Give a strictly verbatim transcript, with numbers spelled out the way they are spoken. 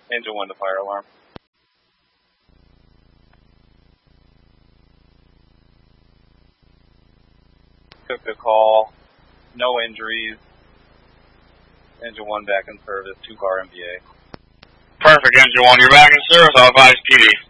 Engine one to fire alarm. Took the call. No injuries. Engine one back in service. Two car M V A. Perfect, Engine one. You're back in service. I'll advise P D.